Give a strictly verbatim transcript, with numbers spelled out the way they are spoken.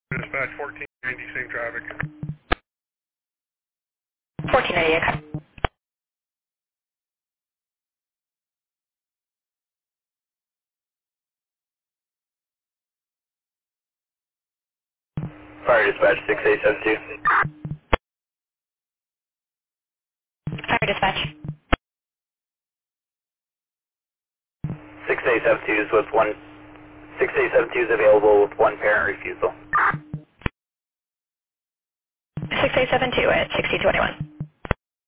Dispatch fourteen ninety, same traffic. fourteen ninety, okay. Fire dispatch six eight seven two. Fire dispatch. six eight seven two is with one, six eight seven two is available with one parent refusal. six eight seven two at sixty twenty-one.